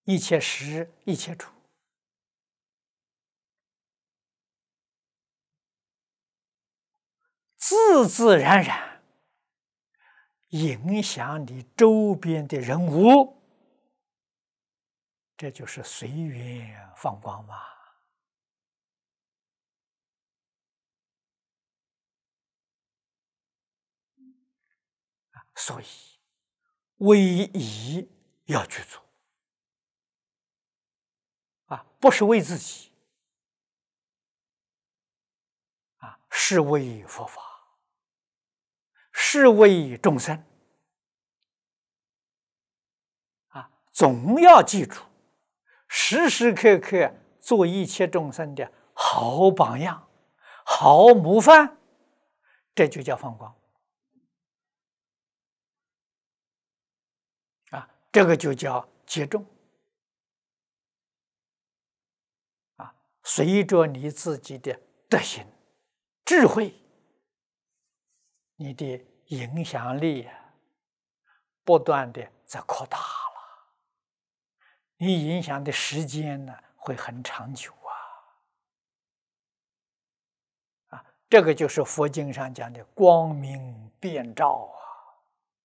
一切时一切处，自自然然影响你周边的人物，这就是随缘放光嘛。所以唯一要去做不是为自己是为佛法，是为众生总要记住，时时刻刻做一切众生的好榜样、好模范，这就叫放光这个就叫接众随着你自己的德行、智慧，你的影响力不断的在扩大了，你影响的时间呢会很长久这个就是佛经上讲的光明遍照